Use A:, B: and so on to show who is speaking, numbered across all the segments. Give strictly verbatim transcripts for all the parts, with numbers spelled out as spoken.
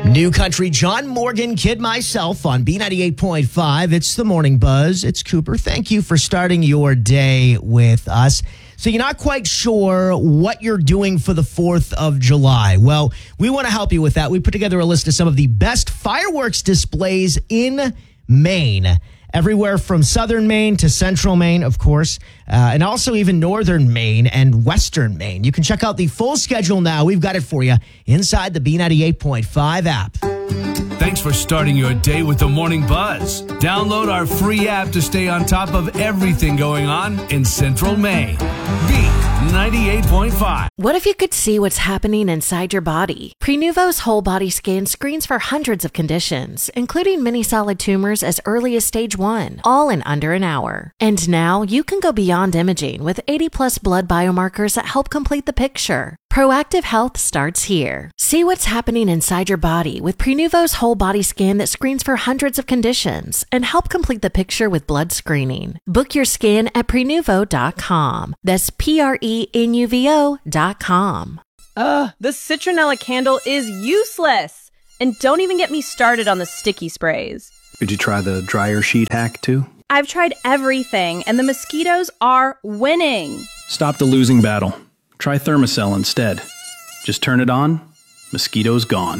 A: New Country, John Morgan, Kid Myself on B ninety-eight point five. It's the Morning Buzz. It's Cooper. Thank you for starting your day with us. So you're not quite sure what you're doing for the fourth of July. Well, we want to help you with that. We put together a list of some of the best fireworks displays in Maine. Everywhere from southern Maine to central Maine, of course, uh, and also even northern Maine and western Maine. You can check out the full schedule now. We've got it for you inside the B ninety-eight point five app.
B: Thanks for starting your day with the Morning Buzz. Download our free app to stay on top of everything going on in central Maine. B ninety-eight point five.
C: What if you could see what's happening inside your body? Prenuvo's whole body scan screens for hundreds of conditions, including many solid tumors as early as stage one, all in under an hour. And now you can go beyond imaging with eighty plus blood biomarkers that help complete the picture. Proactive health starts here. See what's happening inside your body with Prenuvo's whole body scan that screens for hundreds of conditions and help complete the picture with blood screening. Book your scan at prenuvo dot com. That's P R E N U V O dot com.
D: Ugh, the citronella candle is useless. And don't even get me started on the sticky sprays.
E: Did you try the dryer sheet hack too?
D: I've tried everything, and the mosquitoes are winning.
E: Stop the losing battle. Try Thermacell instead. Just turn it on, mosquitoes gone.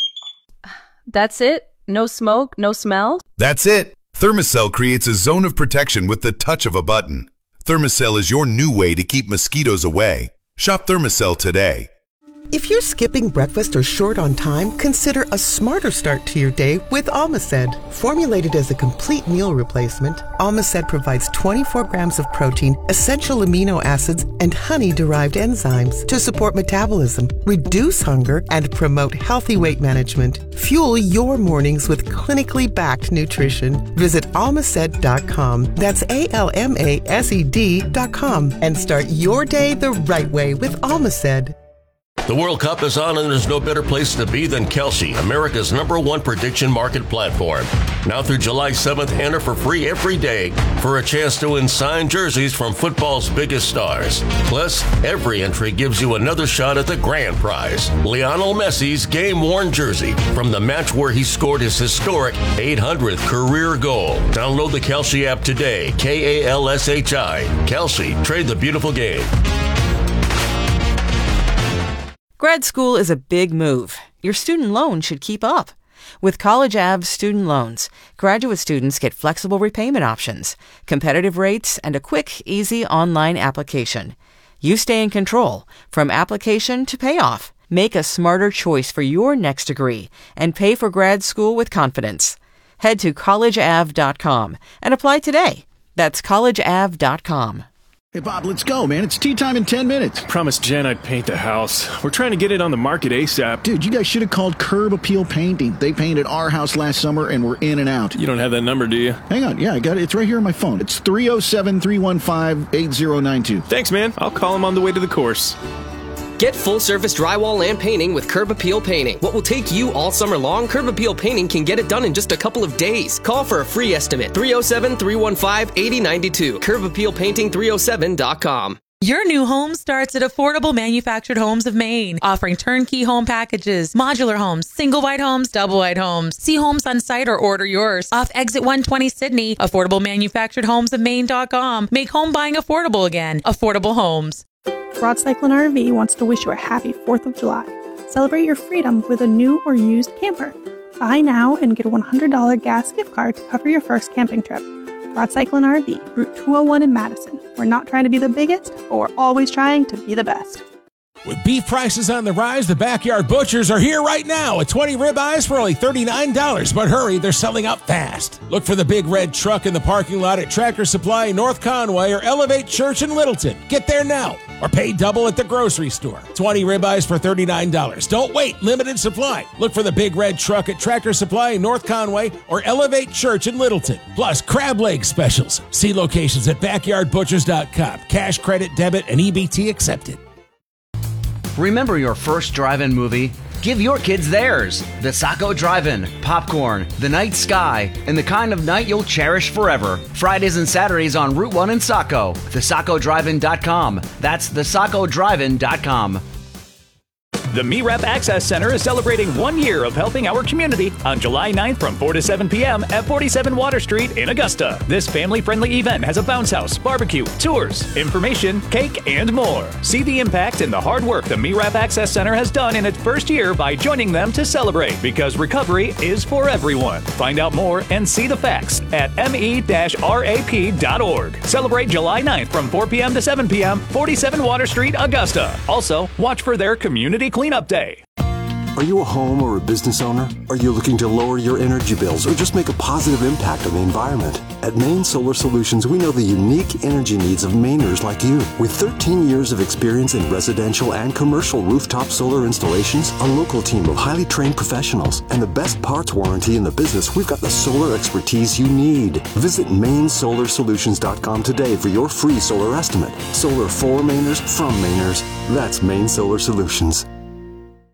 D: That's it? No smoke, no smell?
F: That's it. Thermacell creates a zone of protection with the touch of a button. Thermacell is your new way to keep mosquitoes away. Shop Thermacell today.
G: If you're skipping breakfast or short on time, consider a smarter start to your day with Almaced. Formulated as a complete meal replacement, Almaced provides twenty-four grams of protein, essential amino acids, and honey-derived enzymes to support metabolism, reduce hunger, and promote healthy weight management. Fuel your mornings with clinically backed nutrition. Visit almaced dot com. That's A L M A S E D dot com and start your day the right way with Almaced.
H: The World Cup is on, and there's no better place to be than Kelsey, America's number one prediction market platform. Now through July seventh, enter for free every day for a chance to win signed jerseys from football's biggest stars. Plus, every entry gives you another shot at the grand prize, Lionel Messi's game-worn jersey from the match where he scored his historic eight hundredth career goal. Download the Kelsey app today, K A L S H I. Kelsey, trade the beautiful game.
I: Grad school is a big move. Your student loan should keep up. With College Ave student loans, graduate students get flexible repayment options, competitive rates, and a quick, easy online application. You stay in control from application to payoff. Make a smarter choice for your next degree and pay for grad school with confidence. Head to college ave dot com and apply today. That's college ave dot com.
J: Hey, Bob, let's go, man. It's tea time in ten minutes.
K: Promised Jen I'd paint the house. We're trying to get it on the market ASAP.
J: Dude, you guys should have called Curb Appeal Painting. They painted our house last summer, and we're in and out.
K: You don't have that number, do you?
J: Hang on. Yeah, I got it. It's right here on my phone. It's three oh seven, three one five, eight oh nine two.
K: Thanks, man. I'll call him on the way to the course.
L: Get full-service drywall and painting with Curb Appeal Painting. What will take you all summer long, Curb Appeal Painting can get it done in just a couple of days. Call for a free estimate, three oh seven, three one five, eight oh nine two, curb appeal painting three oh seven dot com.
M: Your new home starts at Affordable Manufactured Homes of Maine, offering turnkey home packages, modular homes, single wide homes, double wide homes. See homes on site or order yours. Off Exit one twenty Sydney, affordable manufactured homes of maine dot com. Make home buying affordable again. Affordable Homes.
N: Rod Cyclone R V wants to wish you a happy fourth of July. Celebrate your freedom with a new or used camper. Buy now and get a one hundred dollars gas gift card to cover your first camping trip. Rod Cyclone R V, Route two oh one in Madison. We're not trying to be the biggest, but we're always trying to be the best.
O: With beef prices on the rise, the Backyard Butchers are here right now with twenty ribeyes for only thirty-nine dollars. But hurry, they're selling out fast. Look for the big red truck in the parking lot at Tractor Supply in North Conway or Elevate Church in Littleton. Get there now or pay double at the grocery store. twenty ribeyes for thirty-nine dollars. Don't wait, limited supply. Look for the big red truck at Tractor Supply in North Conway or Elevate Church in Littleton. Plus, crab leg specials. See locations at backyard butchers dot com. Cash, credit, debit, and E B T accepted.
P: Remember your first drive-in movie? Give your kids theirs. The Saco Drive-In, popcorn, the night sky, and the kind of night you'll cherish forever. Fridays and Saturdays on Route one in Saco. the saco drive in dot com. That's the saco drive in dot com.
Q: The M E R A P Access Center is celebrating one year of helping our community on July ninth from four to seven p.m. at forty-seven Water Street in Augusta. This family-friendly event has a bounce house, barbecue, tours, information, cake, and more. See the impact and the hard work the M E R A P Access Center has done in its first year by joining them to celebrate, because recovery is for everyone. Find out more and see the facts at M E R A P dot org. Celebrate July ninth from four p.m. to seven p.m. forty-seven Water Street, Augusta. Also, watch for their Community Cleanup Day.
R: Are you a home or a business owner? Are you looking to lower your energy bills or just make a positive impact on the environment? At Maine Solar Solutions, we know the unique energy needs of Mainers like you. With thirteen years of experience in residential and commercial rooftop solar installations, a local team of highly trained professionals, and the best parts warranty in the business, we've got the solar expertise you need. Visit Maine Solar Solutions dot com today for your free solar estimate. Solar for Mainers, from Mainers. That's Maine Solar Solutions.